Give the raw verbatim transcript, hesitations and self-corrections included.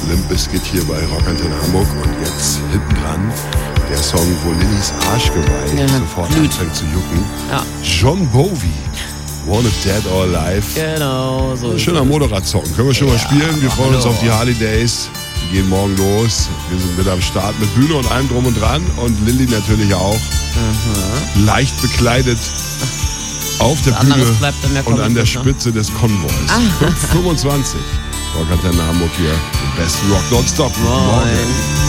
Limp Bizkit hier bei Rockantenne Hamburg und jetzt hinten dran der Song, wo Lillys Arschgeweih Ja, sofort blüht. anfängt zu jucken. Ja. John Bowie, Wanted Dead or Alive. Genau, so ist Schöner es. Motorrad-Song. Können wir schon Ja, mal spielen. Wir freuen uns hallo. auf die Harley Days. Die gehen morgen los. Wir sind wieder am Start mit Bühne und allem drum und dran. Und Lilly natürlich auch. Aha. Leicht bekleidet auf der Was anderes Bühne bleibt dann mehr und an der Comedy, ne? Spitze des Konvois. fünf fünfundzwanzig. Rockantenne Hamburg hier. Den besten Rock nonstop. Guten Moin. Morgen.